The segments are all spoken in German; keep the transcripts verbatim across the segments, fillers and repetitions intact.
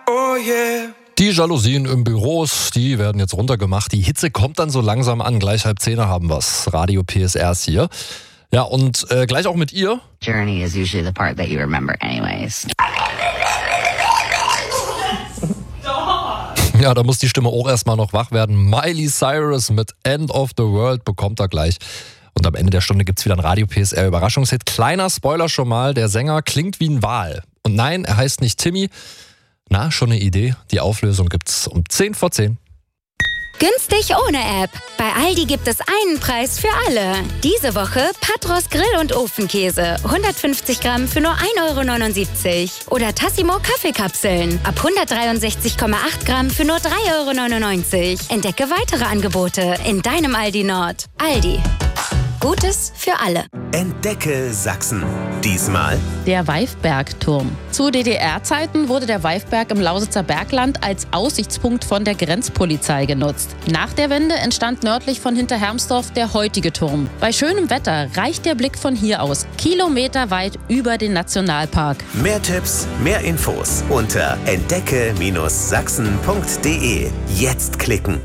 Oh yeah. Die Jalousien im Büros, die werden jetzt runtergemacht. Die Hitze kommt dann so langsam an. Gleich halb zehn haben wir's. Radio P S R ist hier. Ja, und äh, gleich auch mit ihr. Journey is usually the part that you remember anyways. Ja, da muss die Stimme auch erstmal noch wach werden. Miley Cyrus mit End of the World bekommt er gleich. Und am Ende der Stunde gibt's wieder ein Radio P S R Überraschungshit. Kleiner Spoiler schon mal, der Sänger klingt wie ein Wal. Und nein, er heißt nicht Timmy. Na, schon eine Idee? Die Auflösung gibt's um zehn vor zehn. Günstig ohne App. Bei Aldi gibt es einen Preis für alle. Diese Woche Patros Grill- und Ofenkäse. hundertfünfzig Gramm für nur ein Euro neunundsiebzig. Oder Tassimo Kaffeekapseln. Ab hundertdreiundsechzig Komma acht Gramm für nur drei Euro neunundneunzig. Entdecke weitere Angebote in deinem Aldi Nord. Aldi. Gutes für alle. Entdecke Sachsen. Diesmal der Weifbergturm. Zu D D R-Zeiten wurde der Weifberg im Lausitzer Bergland als Aussichtspunkt von der Grenzpolizei genutzt. Nach der Wende entstand nördlich von Hinterhermsdorf der heutige Turm. Bei schönem Wetter reicht der Blick von hier aus kilometerweit über den Nationalpark. mehr Tipps, mehr Infos unter entdecke Sachsen punkt de. Jetzt klicken.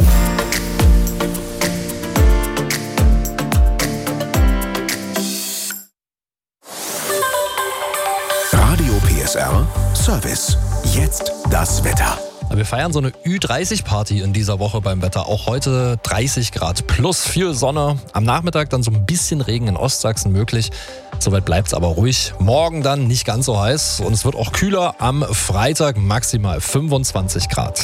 Radio P S R Service. Jetzt das Wetter. Wir feiern so eine Ü dreißig Party in dieser Woche beim Wetter. Auch heute dreißig Grad plus viel Sonne. Am Nachmittag dann so ein bisschen Regen in Ostsachsen möglich. Soweit bleibt es aber ruhig. Morgen dann nicht ganz so heiß und es wird auch kühler. Am Freitag maximal fünfundzwanzig Grad.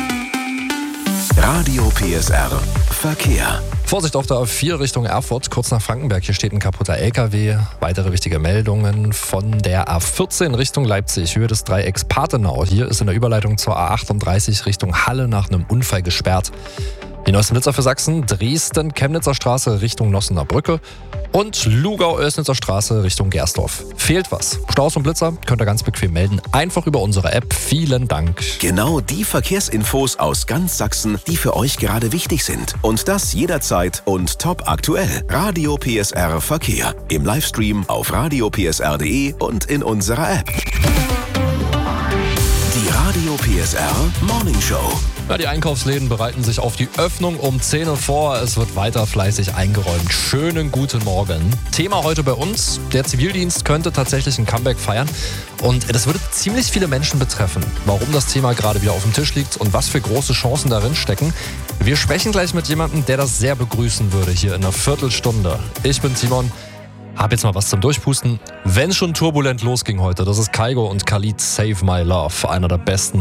Radio P S R Verkehr. Vorsicht auf der A vier Richtung Erfurt, kurz nach Frankenberg. Hier steht ein kaputter L K W. Weitere wichtige Meldungen von der A vierzehn Richtung Leipzig, Höhe des Dreiecks Pathenau. Hier ist in der Überleitung zur A achtunddreißig Richtung Halle nach einem Unfall gesperrt. Die neuesten Blitzer für Sachsen: Dresden, Chemnitzer Straße Richtung Nossener Brücke und Lugau-Oelsnitzer Straße Richtung Gersdorf. Fehlt was? Staus und Blitzer könnt ihr ganz bequem melden. Einfach über unsere App. Vielen Dank. Genau die Verkehrsinfos aus ganz Sachsen, die für euch gerade wichtig sind. Und das jederzeit und top aktuell. Radio P S R Verkehr. Im Livestream auf radio p s r punkt de und in unserer App. Die Radio P S R Morning Show. Ja, die Einkaufsläden bereiten sich auf die Öffnung um zehn Uhr vor. Es wird weiter fleißig eingeräumt. Schönen guten Morgen. Thema heute bei uns: Der Zivildienst könnte tatsächlich ein Comeback feiern. Und das würde ziemlich viele Menschen betreffen. Warum das Thema gerade wieder auf dem Tisch liegt und was für große Chancen darin stecken. Wir sprechen gleich mit jemandem, der das sehr begrüßen würde hier in einer Viertelstunde. Ich bin Timon. Hab jetzt mal was zum Durchpusten. Wenn schon turbulent losging heute, das ist Kygo und Khalid Save My Love, einer der besten